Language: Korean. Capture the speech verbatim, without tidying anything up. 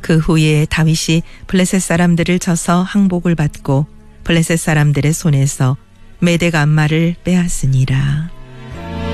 그 후에 다윗이 블레셋 사람들을 쳐서 항복을 받고 블레셋 사람들의 손에서 메대 간마를 빼앗으니라.